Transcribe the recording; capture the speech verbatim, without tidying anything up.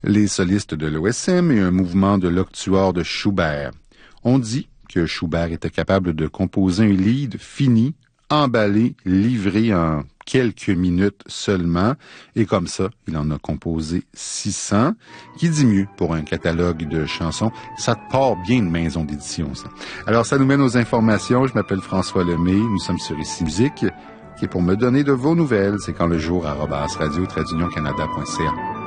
les solistes de l'O S M et un mouvement de l'octuor de Schubert. On dit que Schubert était capable de composer un lied fini, emballé, livré en quelques minutes seulement, et comme ça, il en a composé six cents, qui dit mieux pour un catalogue de chansons. Ça te part bien une maison d'édition, ça. Alors, ça nous mène aux informations. Je m'appelle François Lemay, nous sommes sur Ici Musique, qui est pour me donner de vos nouvelles, c'est quand le jour arobase radio trait d'union canada point c a.